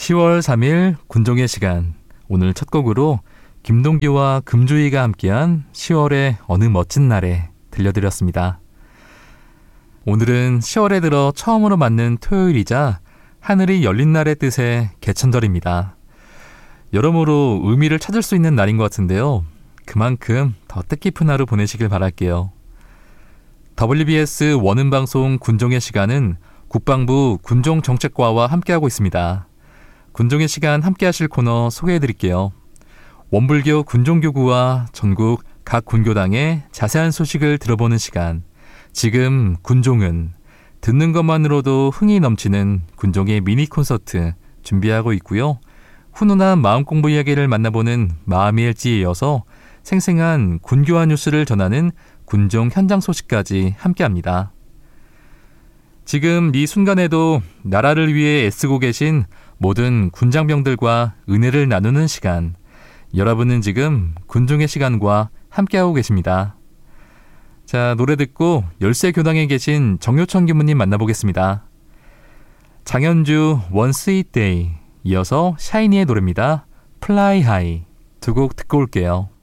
10월 3일 군종의 시간, 오늘 첫 곡으로 김동규와 금주희가 함께한 10월의 어느 멋진 날에 들려드렸습니다. 오늘은 10월에 들어 처음으로 맞는 토요일이자 하늘이 열린 날의 뜻의 개천절입니다. 여러모로 의미를 찾을 수 있는 날인 것 같은데요. 그만큼 더 뜻깊은 하루 보내시길 바랄게요. WBS 원음방송 군종의 시간은 국방부 군종정책과와 함께하고 있습니다. 군종의 시간 함께하실 코너 소개해드릴게요. 원불교 군종교구와 전국 각 군교당의 자세한 소식을 들어보는 시간. 지금 군종은 듣는 것만으로도 흥이 넘치는 군종의 미니 콘서트 준비하고 있고요. 훈훈한 마음공부 이야기를 만나보는 마음의 일지에 이어서 생생한 군교화 뉴스를 전하는 군종 현장 소식까지 함께합니다. 지금 이 순간에도 나라를 위해 애쓰고 계신 모든 군장병들과 은혜를 나누는 시간. 여러분은 지금 군종의 시간과 함께하고 계십니다. 자, 노래 듣고 열세교당에 계신 정효천 교무님 만나보겠습니다. 장현주 One Sweet Day, 이어서 샤이니의 노래입니다. Fly High. 두 곡 듣고 올게요.